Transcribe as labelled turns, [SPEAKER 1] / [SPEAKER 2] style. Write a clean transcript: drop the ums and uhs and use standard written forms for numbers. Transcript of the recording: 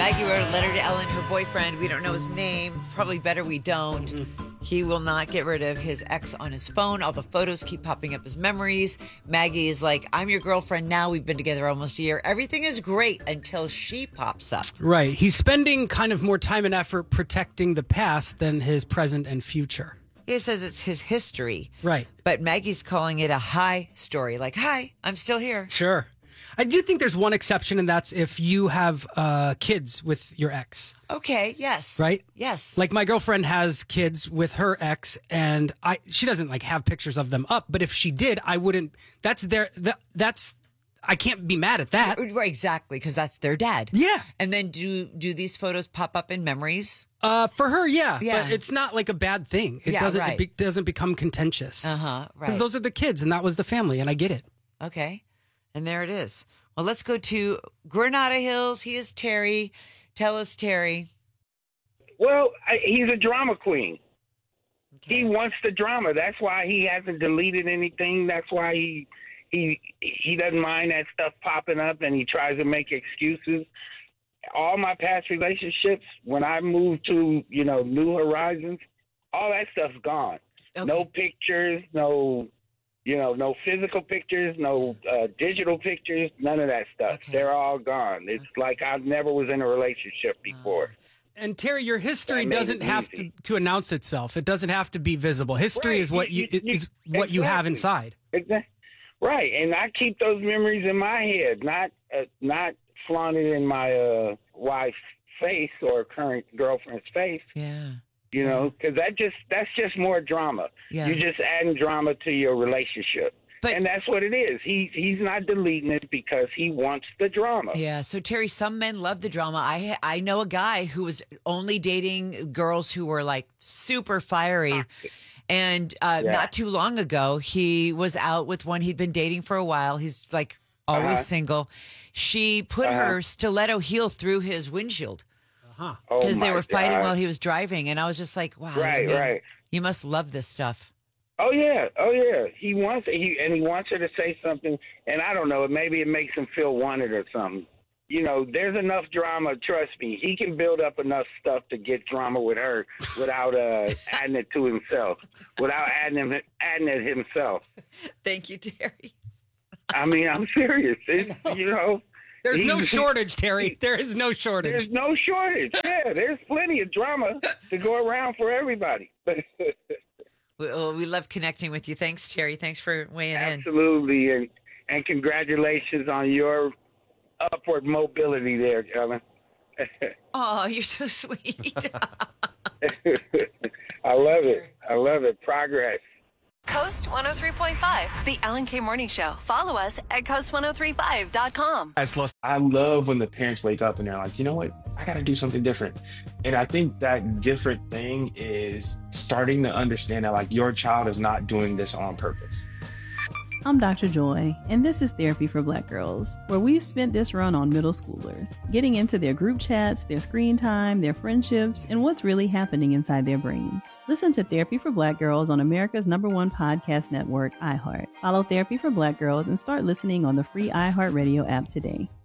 [SPEAKER 1] Maggie wrote a letter to Ellen, her boyfriend. We don't know his name. Probably better we don't. He will not get rid of his ex on his phone. All the photos keep popping up as memories. Maggie is like, I'm your girlfriend now. We've been together almost a year. Everything is great until she pops up.
[SPEAKER 2] Right. He's spending kind of more time and effort protecting the past than his present and future.
[SPEAKER 1] He says it's his history.
[SPEAKER 2] Right.
[SPEAKER 1] But Maggie's calling it a hi story. Like, hi, I'm still here.
[SPEAKER 2] Sure. I do think there's one exception, and that's if you have kids with your ex.
[SPEAKER 1] Okay, yes.
[SPEAKER 2] Right?
[SPEAKER 1] Yes.
[SPEAKER 2] Like my girlfriend has kids with her ex, and she doesn't like have pictures of them up, but if she did, I wouldn't. I can't be mad at that.
[SPEAKER 1] Right, exactly, because that's their dad.
[SPEAKER 2] Yeah.
[SPEAKER 1] And then do these photos pop up in memories?
[SPEAKER 2] For her, yeah.
[SPEAKER 1] Yeah.
[SPEAKER 2] But it's not like a bad thing. It doesn't.
[SPEAKER 1] Right.
[SPEAKER 2] It doesn't become contentious.
[SPEAKER 1] Right.
[SPEAKER 2] Because those are the kids, and that was the family, and I get it.
[SPEAKER 1] Okay. And there it is. Well, let's go to Granada Hills. He is Terry. Tell us, Terry.
[SPEAKER 3] Well, he's a drama queen.
[SPEAKER 1] Okay.
[SPEAKER 3] He wants the drama. That's why he hasn't deleted anything. That's why he doesn't mind that stuff popping up, and he tries to make excuses. All my past relationships, when I moved to, New Horizons, all that stuff's gone.
[SPEAKER 1] Okay.
[SPEAKER 3] No pictures, no physical pictures, no digital pictures, none of that stuff.
[SPEAKER 1] Okay.
[SPEAKER 3] They're all gone. It's like I never was in a relationship before.
[SPEAKER 2] And Terry, your history
[SPEAKER 3] That made
[SPEAKER 2] doesn't
[SPEAKER 3] it
[SPEAKER 2] have
[SPEAKER 3] easy.
[SPEAKER 2] to announce itself. It doesn't have to be visible. History
[SPEAKER 3] Right.
[SPEAKER 2] is what is what you have inside.
[SPEAKER 3] Exactly. Right, and I keep those memories in my head, not flaunted in my wife's face or current girlfriend's face.
[SPEAKER 1] Yeah.
[SPEAKER 3] Because that's just more drama.
[SPEAKER 1] Yeah.
[SPEAKER 3] You're just adding drama to your relationship.
[SPEAKER 1] But-
[SPEAKER 3] And that's what it is. He's not deleting it because he wants the drama.
[SPEAKER 1] Yeah. So, Terry, some men love the drama. I know a guy who was only dating girls who were like super fiery. And not too long ago, he was out with one he'd been dating for a while. He's like always single. She put her stiletto heel through his windshield because they were fighting while he was driving. And I was just like, wow,
[SPEAKER 3] Right.
[SPEAKER 1] You must love this stuff.
[SPEAKER 3] Oh yeah. He wants her to say something, and I don't know. Maybe it makes him feel wanted or something. There's enough drama. Trust me, he can build up enough stuff to get drama with her without adding it to himself, without adding it himself.
[SPEAKER 1] Thank you, Terry.
[SPEAKER 3] I mean, I'm serious.
[SPEAKER 2] There's no shortage, Terry. There is no shortage.
[SPEAKER 3] There's no shortage. Yeah, there's plenty of drama to go around for everybody.
[SPEAKER 1] We love connecting with you. Thanks, Terry. Thanks for weighing in.
[SPEAKER 3] Absolutely, and congratulations on your upward mobility there, Ellen.
[SPEAKER 1] Oh, you're so sweet.
[SPEAKER 3] I love it. Progress.
[SPEAKER 4] Coast 103.5, the Ellen K Morning Show. Follow us at coast1035.com.
[SPEAKER 5] I love when the parents wake up and they're like, you know what? I got to do something different. And I think that different thing is starting to understand that like your child is not doing this on purpose.
[SPEAKER 6] I'm Dr. Joy, and this is Therapy for Black Girls, where we've spent this run on middle schoolers, getting into their group chats, their screen time, their friendships, and what's really happening inside their brains. Listen to Therapy for Black Girls on America's #1 podcast network, iHeart. Follow Therapy for Black Girls and start listening on the free iHeartRadio app today.